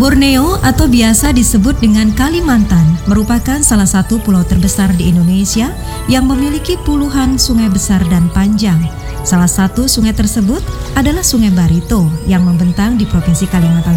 Borneo atau biasa disebut dengan Kalimantan merupakan salah satu pulau terbesar di Indonesia yang memiliki puluhan sungai besar dan panjang. Salah satu sungai tersebut adalah Sungai Barito yang membentang di Provinsi Kalimantan